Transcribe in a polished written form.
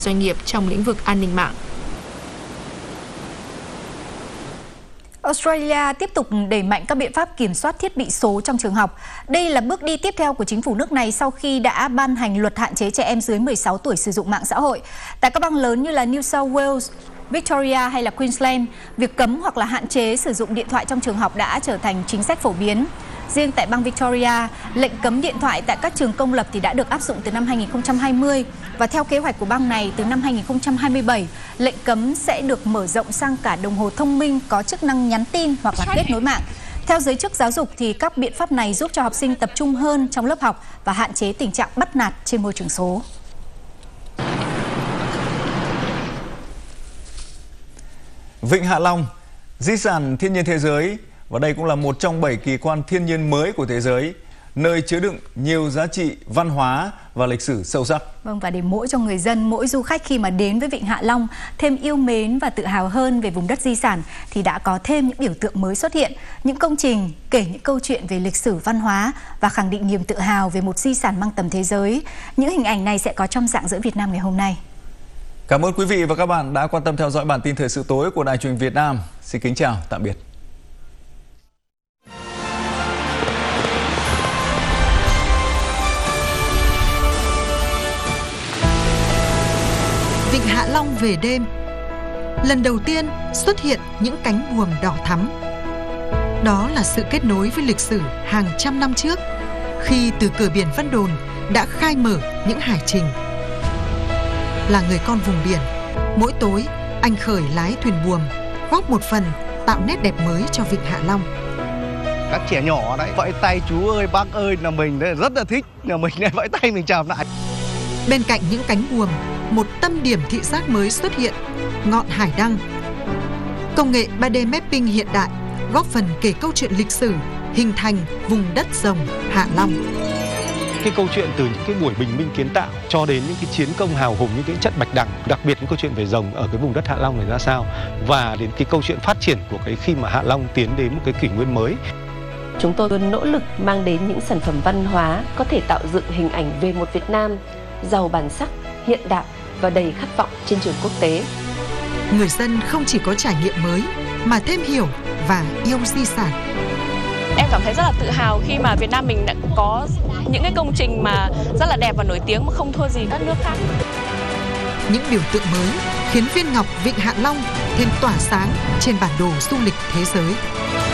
doanh nghiệp trong lĩnh vực an ninh mạng. Australia tiếp tục đẩy mạnh các biện pháp kiểm soát thiết bị số trong trường học. Đây là bước đi tiếp theo của chính phủ nước này sau khi đã ban hành luật hạn chế trẻ em dưới 16 tuổi sử dụng mạng xã hội. Tại các bang lớn như là New South Wales, Victoria hay là Queensland, việc cấm hoặc là hạn chế sử dụng điện thoại trong trường học đã trở thành chính sách phổ biến. Riêng tại bang Victoria, lệnh cấm điện thoại tại các trường công lập thì đã được áp dụng từ năm 2020 và theo kế hoạch của bang này từ năm 2027, lệnh cấm sẽ được mở rộng sang cả đồng hồ thông minh có chức năng nhắn tin hoặc là kết nối mạng. Theo giới chức giáo dục thì các biện pháp này giúp cho học sinh tập trung hơn trong lớp học và hạn chế tình trạng bắt nạt trên môi trường số. Vịnh Hạ Long, di sản thiên nhiên thế giới, và đây cũng là một trong 7 kỳ quan thiên nhiên mới của thế giới, nơi chứa đựng nhiều giá trị văn hóa và lịch sử sâu sắc. Vâng, và để mỗi cho người dân, mỗi du khách khi mà đến với Vịnh Hạ Long thêm yêu mến và tự hào hơn về vùng đất di sản thì đã có thêm những biểu tượng mới xuất hiện, những công trình kể những câu chuyện về lịch sử văn hóa và khẳng định niềm tự hào về một di sản mang tầm thế giới. Những hình ảnh này sẽ có trong Rạng Rỡ Việt Nam ngày hôm nay. Cảm ơn quý vị và các bạn đã quan tâm theo dõi bản tin thời sự tối của Đài Truyền hình Việt Nam. Xin kính chào, tạm biệt. Vịnh Hạ Long về đêm. Lần đầu tiên xuất hiện những cánh buồm đỏ thắm. Đó là sự kết nối với lịch sử hàng trăm năm trước, khi từ cửa biển Vân Đồn đã khai mở những hải trình. Là người con vùng biển, mỗi tối anh Khởi lái thuyền buồm, góp một phần tạo nét đẹp mới cho Vịnh Hạ Long. Các trẻ nhỏ đấy vẫy tay chú ơi bác ơi là mình đấy rất là thích, là mình lại vẫy tay mình chào lại. Bên cạnh những cánh buồm, một tâm điểm thị giác mới xuất hiện, ngọn Hải Đăng. Công nghệ 3D mapping hiện đại góp phần kể câu chuyện lịch sử hình thành vùng đất rồng Hạ Long. Cái câu chuyện từ những cái buổi bình minh kiến tạo cho đến những cái chiến công hào hùng, những cái trận bạch đằng, đặc biệt những câu chuyện về rồng ở cái vùng đất Hạ Long này ra sao, và đến cái câu chuyện phát triển của cái khi mà Hạ Long tiến đến một cái kỷ nguyên mới. Chúng tôi luôn nỗ lực mang đến những sản phẩm văn hóa có thể tạo dựng hình ảnh về một Việt Nam giàu bản sắc, hiện đại và đầy khát vọng trên trường quốc tế. Người dân không chỉ có trải nghiệm mới mà thêm hiểu và yêu di sản. Em cảm thấy rất là tự hào khi mà Việt Nam mình đã có những cái công trình mà rất là đẹp và nổi tiếng mà không thua gì các nước khác. Những biểu tượng mới khiến viên ngọc Vịnh Hạ Long thêm tỏa sáng trên bản đồ du lịch thế giới.